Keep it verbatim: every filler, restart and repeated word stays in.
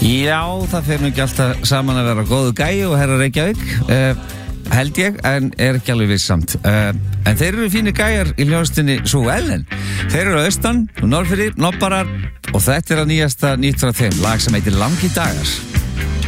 Já, það fer nú ekki alltaf saman að vera góðu gæi og herra Reykjavík uh, held ég, en er ekki alveg viss samt uh, en þeir eru fínir gæjar í hljóðstinni Sú Ellen. Þeir eru á austan, norðfyrir, nobbarar og þetta er að nýjasta nýtt frá þeim, lag sem heitir Langir dagar.